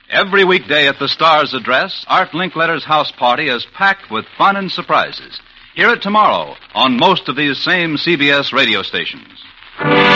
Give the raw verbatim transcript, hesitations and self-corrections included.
Every weekday at the Star's address, Art Linkletter's house party is packed with fun and surprises. Hear it tomorrow on most of these same C B S radio stations.